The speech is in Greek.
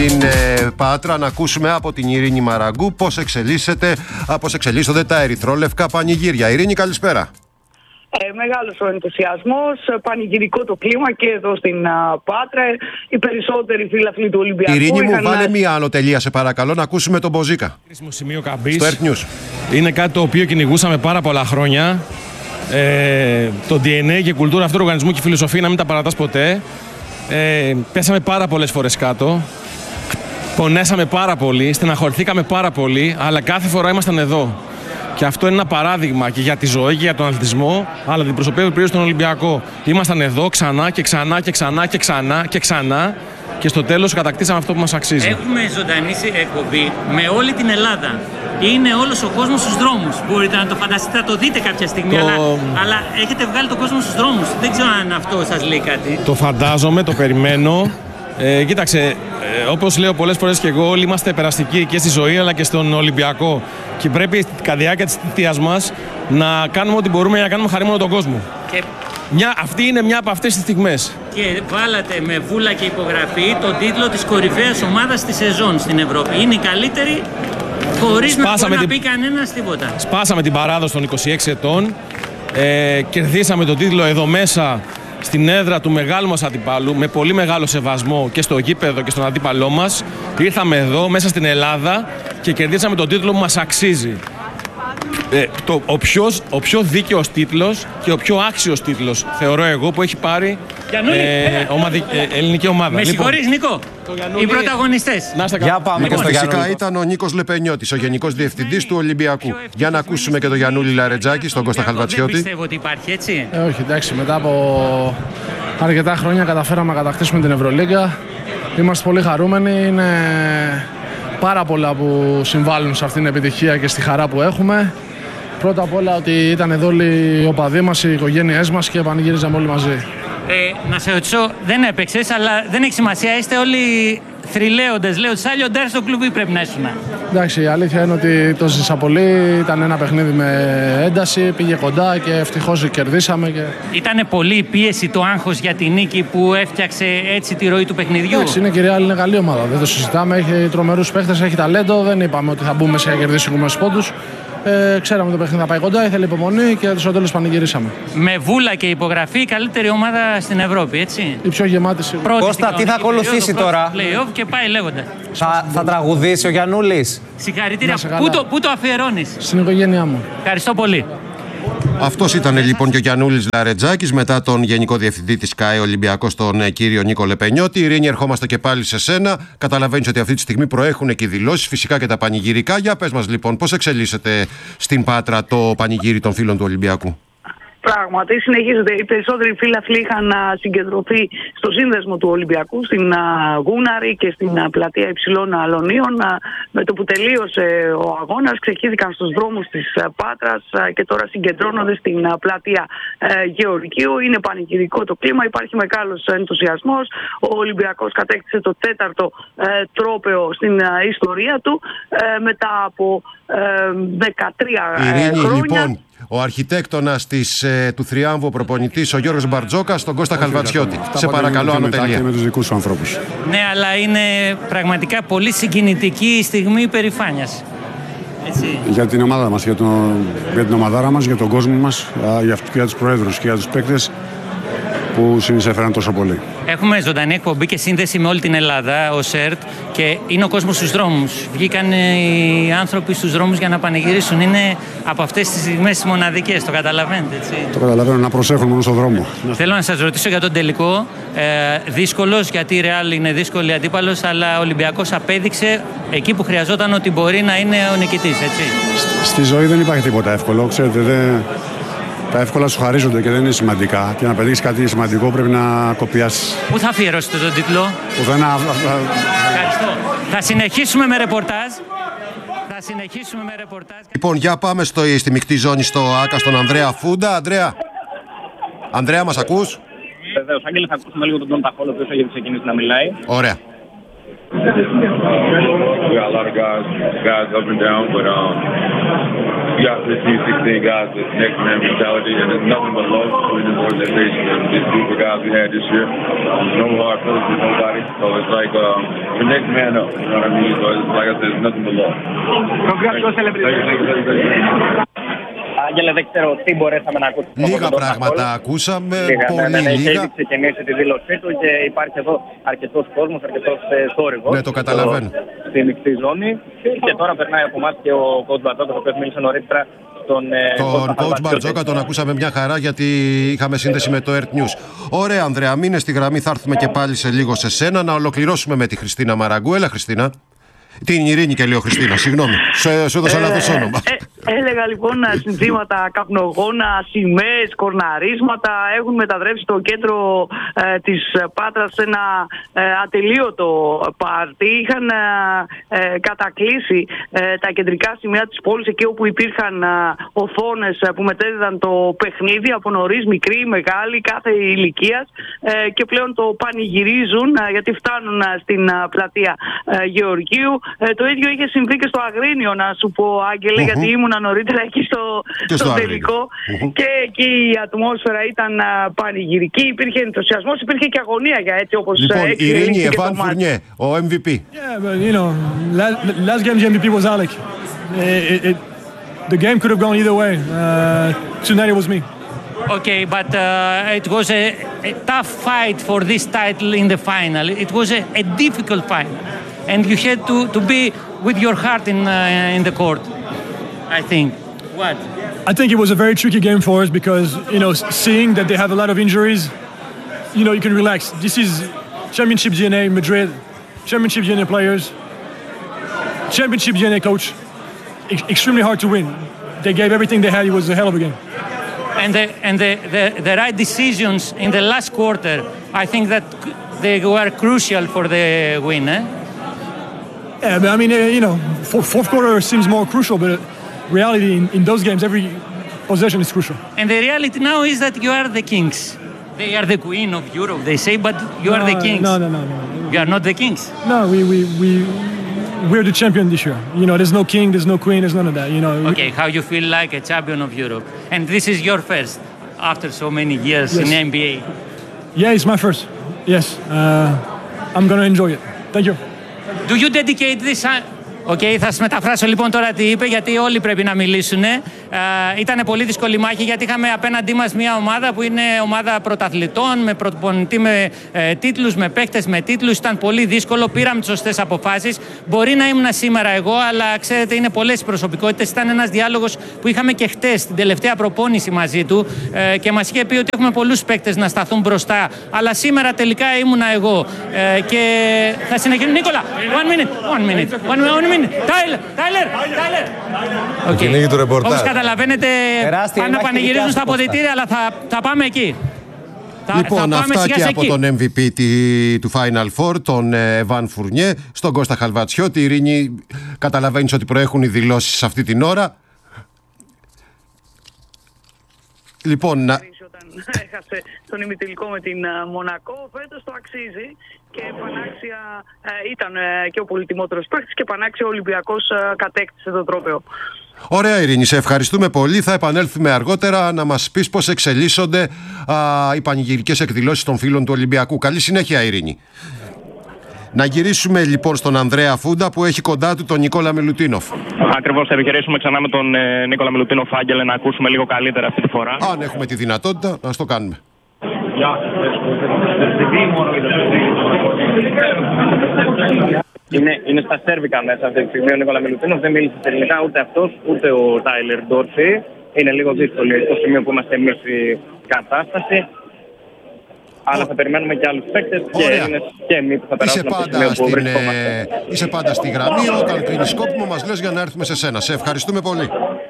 Στην Πάτρα να ακούσουμε από την Ειρήνη Μαραγκού πώς εξελίσσονται τα ερυθρόλευκα πανηγύρια. Ειρήνη, καλησπέρα. Μεγάλος ο ενθουσιασμός, πανηγυρικό το κλίμα και εδώ στην Πάτρα. Οι περισσότεροι φίλαθλοι του Ολυμπιακού. Ειρήνη μου, βάλε μία άλλο τελεία σε παρακαλώ, να ακούσουμε τον Μποζίκα. Κρίσιμο σημείο καμπής. Στο Earth News. Είναι κάτι το οποίο κυνηγούσαμε πάρα πολλά χρόνια. Το DNA και η κουλτούρα αυτού του οργανισμού και η φιλοσοφία να μην τα παρατάς ποτέ. Πέσαμε πάρα πολλές φορές κάτω. Πονέσαμε πάρα πολύ, στεναχωρηθήκαμε πάρα πολύ, αλλά κάθε φορά ήμασταν εδώ. Και αυτό είναι ένα παράδειγμα και για τη ζωή και για τον αθλητισμό, αλλά την προσωπία του στον Ολυμπιακό. Ήμασταν εδώ ξανά και ξανά και ξανά και ξανά και ξανά και στο τέλος κατακτήσαμε αυτό που μας αξίζει. Έχουμε ζωντανή εκπομπή με όλη την Ελλάδα. Είναι όλος ο κόσμος στους δρόμους. Μπορείτε να το φανταστείτε, θα το δείτε κάποια στιγμή, αλλά έχετε βγάλει τον κόσμο στους δρόμους. Δεν ξέρω αν αυτό σας λέει κάτι. Το φαντάζομαι, το περιμένω. Κοίταξε, όπως λέω πολλές φορές και εγώ, όλοι είμαστε περαστικοί και στη ζωή αλλά και στον Ολυμπιακό. Και πρέπει κατά τη διάρκεια της θητείας μας να κάνουμε ό,τι μπορούμε για να κάνουμε χαρούμενο τον κόσμο. Και... αυτή είναι μια από αυτές τις στιγμές. Και βάλατε με βούλα και υπογραφή τον τίτλο της κορυφαίας ομάδας της σεζόν στην Ευρώπη. Είναι η καλύτερη χωρίς να μπορεί να πει κανένας τίποτα. Σπάσαμε την παράδοση των 26 ετών. Κερδίσαμε τον τίτλο εδώ μέσα στην έδρα του μεγάλου μας αντιπάλου, με πολύ μεγάλο σεβασμό και στο γήπεδο και στον αντίπαλό μας. Ήρθαμε εδώ μέσα στην Ελλάδα και κερδίσαμε τον τίτλο που μας αξίζει. Ο πιο δίκαιος τίτλος και ο πιο άξιος τίτλος, θεωρώ εγώ, που έχει πάρει ελληνική ομάδα. Με συγχωρείς, Νίκο. Οι πρωταγωνιστές. Για πάμε και στο φυσικά ήταν ο Νίκος Λεπενιώτης, ο Γενικός Διευθυντής του Ολυμπιακού. Για να ακούσουμε και τον Γιαννούλη Λαρετζάκη, στον Κώστα Χαλβατσιώτη. Δεν πιστεύω ότι υπάρχει, έτσι. Όχι, εντάξει, μετά από αρκετά χρόνια καταφέραμε να κατακτήσουμε την Ευρωλίγκα. Είμαστε πολύ χαρούμενοι. Είναι πάρα πολλά που συμβάλλουν σε αυτήν την επιτυχία και στη χαρά που έχουμε. Πρώτα απ' όλα ότι ήταν εδώ όλοι οι οπαδοί μας, οι οικογένειές μας και πανηγύριζαμε όλοι μαζί. Να σε ρωτήσω, δεν έπαιξες, αλλά δεν έχει σημασία. Είστε όλοι θρυλαίοντες. Λέω ότι άλλο ντέρ στο κλουμπί πρέπει να ήσουν. Εντάξει, η αλήθεια είναι ότι το ζήσα πολύ. Ήταν ένα παιχνίδι με ένταση, πήγε κοντά και ευτυχώς κερδίσαμε. Ήτανε πολύ η πίεση, το άγχος για τη νίκη που έφτιαξε έτσι τη ροή του παιχνιδιού. Εντάξει, είναι και Real, είναι καλή ομάδα. Δεν το συζητάμε. Έχει τρομερούς παίχτες, έχει ταλέντο. Δεν είπαμε ότι θα μπούμε σε κερδίσουμε πόντους. Ξέραμε το παιχνίδι θα πάει κοντά, ήθελε υπομονή και στο τέλος πανηγυρίσαμε. Με βούλα και υπογραφή, η καλύτερη ομάδα στην Ευρώπη, έτσι. Η πιο γεμάτη σίγουρα. Κώστα, τι θα ακολουθήσει τώρα? Play-off και πάει λέγοντα. Θα τραγουδήσει ο Γιαννούλης? Συγχαρητήρια. Πού το αφιερώνεις? Στην οικογένειά μου. Ευχαριστώ πολύ. Αυτός ήταν λοιπόν και ο Γιαννούλης Λαρετζάκης μετά τον Γενικό Διευθυντή της ΚΑΕ Ολυμπιακός, τον κύριο Νίκο Λεπενιώτη. Ειρήνη, ερχόμαστε και πάλι σε σένα. Καταλαβαίνεις ότι αυτή τη στιγμή προέχουν και οι δηλώσεις, φυσικά και τα πανηγυρικά. Για πες μας λοιπόν, πώς εξελίσσεται στην Πάτρα το πανηγύρι των φίλων του Ολυμπιακού? Πράγματι, συνεχίζεται. Οι περισσότεροι φίλαθλοι είχαν συγκεντρωθεί στο σύνδεσμο του Ολυμπιακού, στην Γούναρη και στην πλατεία Υψηλών Αλωνίων. Με το που τελείωσε ο αγώνας, ξεκίνησαν στους δρόμους της Πάτρας και τώρα συγκεντρώνονται στην πλατεία Γεωργίου. Είναι πανηγυρικό το κλίμα, υπάρχει μεγάλος ενθουσιασμός. Ο Ολυμπιακός κατέκτησε το 4ο τρόπαιο στην ιστορία του μετά από 13 Ειρήνη, χρόνια. Λοιπόν, ο αρχιτέκτονας του θριάμβου προπονητής, ο Γιώργος Μπαρτζόκας, τον Κώστα Χαλβατσιώτη. Σε παρακαλώ, άνω τελεία. Και με τους δικούς σου ανθρώπους. Ναι, αλλά είναι πραγματικά πολύ συγκινητική η στιγμή υπερηφάνειας. Έτσι. Για την ομάδα μας, για την ομαδάρα μας, για τον κόσμο μας, για τους προέδρους και για τους παίκτες που συνεισέφεραν τόσο πολύ. Έχουμε ζωντανή εκπομπή και σύνδεση με όλη την Ελλάδα, ο ΣΕΡΤ, και είναι ο κόσμος στους δρόμους. Βγήκαν οι άνθρωποι στους δρόμους για να πανηγυρίσουν. Είναι από αυτές τις στιγμές μοναδικές, το καταλαβαίνετε, έτσι. Το καταλαβαίνω, να προσέχουν μόνο στον δρόμο. Θέλω να σας ρωτήσω για τον τελικό. Δύσκολος, γιατί η Real είναι δύσκολη αντίπαλος, αλλά ο Ολυμπιακός απέδειξε εκεί που χρειαζόταν ότι μπορεί να είναι ο νικητής, έτσι. Στη ζωή δεν υπάρχει τίποτα εύκολο, ξέρετε. Τα εύκολα σου χαρίζονται και δεν είναι σημαντικά. Και να πετύχεις κάτι σημαντικό πρέπει να κοπιάσεις. Πού θα αφιερώσετε τον τίτλο? Πουθενά. Ευχαριστώ. Θα συνεχίσουμε με ρεπορτάζ. Λοιπόν, για πάμε στη μεικτή ζώνη στο ΆΚΑ, στον Ανδρέα Φούντα. Ανδρέα, μας ακούς? Βεβαίως, Άγγελε, θα ακούσουμε λίγο τον Ταχόλο, ο οποίος έχει ξεκινήσει να μιλάει. Ωραία. We got a lot of guys up and down, but you got 15, 16 guys with next man mentality, and it's nothing but love between this organization and this group of guys we had this year. No hard feelings with nobody, so it's like the next man up. You know what I mean? So it's like I said, it's nothing but love. Congratulations. Άγγελε, δεν ξέρω τι μπορέσαμε να ακούσουμε. Λίγα πράγματα ακούσαμε, πολύ λίγα. λίγα. Έχει ήδη ξεκινήσει τη δήλωσή του και υπάρχει εδώ αρκετός κόσμος, αρκετός θόρυβος. Ναι, το καταλαβαίνω. Στη μεικτή ζώνη. Και τώρα περνάει από εμάς και ο coach Μπαρτζόκα, ο οποίος μίλησε νωρίτερα. Τον coach Μπαρτζόκα τον ακούσαμε μια χαρά, γιατί είχαμε σύνδεση με το Earth News. Ωραία, Ανδρέα, μείνε στη γραμμή, θα έρθουμε και πάλι σε λίγο σε σένα. Να ολοκληρώσουμε με τη Χριστίνα Μαραγκού. Έλα, Χριστίνα. Την Ειρήνη και λέω Χριστίνα, συγγνώμη. Σου έδωσα λάθος όνομα. Έλεγα λοιπόν συνθήματα, καπνογόνα, σημαίες, κορναρίσματα έχουν μετατρέψει το κέντρο της Πάτρας σε ένα ατελείωτο πάρτι. Είχαν κατακλείσει τα κεντρικά σημεία της πόλης, εκεί όπου υπήρχαν οθόνες που μετέδιδαν το παιχνίδι από νωρίς, μικροί, μεγάλοι, κάθε ηλικίας, και πλέον το πανηγυρίζουν γιατί φτάνουν στην πλατεία Γεωργίου. Το ίδιο είχε συμβεί και στο Αγρίνιο, να σου πω, Άγγελε, γιατί ήμουνα νωρίτερα εκεί στο τελικό. Και εκεί η ατμόσφαιρα ήταν πανηγυρική, υπήρχε ενθουσιασμός, υπήρχε και αγωνία για έτσι όπως λοιπόν, Ειρήνη, Εβάν Φουρνιέ, ο MVP. Yeah, but you know, last game the MVP was Alec. The game could have gone either way. Tonight it was me. Okay, but it was a tough fight for this title in the final. It was a difficult fight. And you had to be with your heart in the court, I think. What? I think it was a very tricky game for us because, you know, seeing that they have a lot of injuries, you know, you can relax. This is Championship DNA Madrid, Championship DNA players, Championship DNA coach. Extremely hard to win. They gave everything they had. It was a hell of a game. And the right decisions in the last quarter, I think that they were crucial for the win, eh? Yeah, but I mean, you know, fourth quarter seems more crucial, but reality in those games, every possession is crucial. And the reality now is that you are the kings. They are the queen of Europe, they say, but you are the kings. No. You are not the kings. No, we're the champion this year. You know, there's no king, there's no queen, there's none of that. You know. Okay, how you feel like a champion of Europe, and this is your first after so many years in NBA. Yeah, it's my first. Yes, I'm gonna enjoy it. Thank you. Do you dedicate this? Okay, θα σας μεταφράσω λοιπόν τώρα τι είπε, γιατί όλοι πρέπει να μιλήσουν. Ήταν πολύ δύσκολη μάχη, γιατί είχαμε απέναντί μας μια ομάδα που είναι ομάδα πρωταθλητών, με προπονητή με τίτλους, με παίχτες με τίτλους. Ήταν πολύ δύσκολο, πήραμε τις σωστές αποφάσεις. Μπορεί να ήμουν σήμερα εγώ, αλλά ξέρετε, είναι πολλές οι προσωπικότητες. Ήταν ένας διάλογος που είχαμε και χτες, την τελευταία προπόνηση μαζί του, και μας είχε πει ότι έχουμε πολλούς παίχτες να σταθούν μπροστά. Αλλά σήμερα τελικά ήμουνα εγώ. Και θα συνεχίσουμε. Νίκολα, one minute. Tyler. Κυνήγι του ρεπορτάζ. Όπως καταλαβαίνετε, πάνε να πανηγυρίζουν στα αποδυτήρια, αλλά θα πάμε εκεί. Λοιπόν, αυτά και από τον MVP του Final Four, τον Εβάν Φουρνιέ, στον Κώστα Χαλβατσιώτη. Ειρήνη, καταλαβαίνεις ότι προέχουν οι δηλώσεις αυτή την ώρα. Λοιπόν, έχασε τον ημιτελικό με την Μονακό, φέτος το αξίζει και πανάξια ήταν και ο πολυτιμότερος παίκτης και πανάξια ο Ολυμπιακός κατέκτησε το τρόπαιο. Ωραία, Ειρήνη, σε ευχαριστούμε πολύ. Θα επανέλθουμε αργότερα να μας πεις πώς εξελίσσονται οι πανηγυρικές εκδηλώσεις των φίλων του Ολυμπιακού. Καλή συνέχεια, Ειρήνη. Να γυρίσουμε λοιπόν στον Ανδρέα Φούντα που έχει κοντά του τον Νικόλα Μιλουτίνοφ. Ακριβώς, θα επιχειρήσουμε ξανά με τον Νικόλα Μιλουτίνοφ, Άγγελε, να ακούσουμε λίγο καλύτερα αυτή τη φορά. Αν έχουμε τη δυνατότητα, να το κάνουμε. Είναι στα σέρβικα μέσα αυτή τη στιγμή ο Νικόλα Μιλουτίνοφ. Δεν μίλησε ελληνικά ούτε αυτός ούτε ο Τάιλερ Ντόρση. Είναι λίγο δύσκολη στο σημείο που είμαστε εμείς η κατάσταση. Αλλά θα περιμένουμε και άλλους παίκτες και Έλληνες και εμείς που θα περάσουμε από το σημείο που βρισκόμαστε. Είσαι πάντα στη γραμμή. Όταν κλείνει σκόπιμο μας λες για να έρθουμε σε σένα. Σε ευχαριστούμε πολύ.